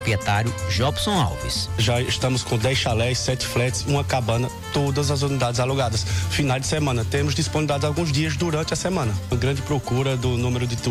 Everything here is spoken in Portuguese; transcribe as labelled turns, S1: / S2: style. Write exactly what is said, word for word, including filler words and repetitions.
S1: Proprietário Jobson Alves.
S2: Já estamos com dez chalés, sete flats, uma cabana, todas as unidades alugadas. Finais de semana, temos disponibilidade alguns dias durante a semana. Uma grande procura do número de